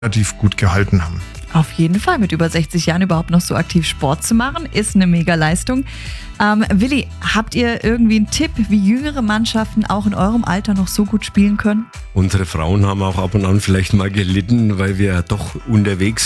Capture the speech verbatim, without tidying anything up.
relativ gut gehalten haben. Auf jeden Fall, mit über sechzig Jahren überhaupt noch so aktiv Sport zu machen, ist eine Mega-Leistung. Ähm, Willi, habt ihr irgendwie einen Tipp, wie jüngere Mannschaften auch in eurem Alter noch so gut spielen können? Unsere Frauen haben auch ab und an vielleicht mal gelitten, weil wir doch unterwegs